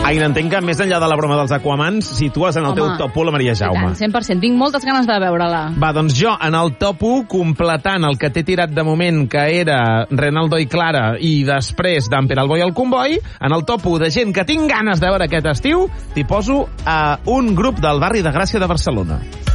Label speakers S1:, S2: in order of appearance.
S1: Aina, entenc que més enllà de la broma dels Aquamans, situes en el teu top 1 la Maria Jaume.
S2: 100%, tinc moltes ganes de veure-la.
S1: Va, doncs jo, en el top 1, completant el que t'he tirat de moment, que era Renaldo i Clara, i després d'en Pere el Boi al Comboi, en el top 1 de gent que tinc ganes de veure aquest estiu, t'hi poso a un grup del barri de Gràcia de Barcelona.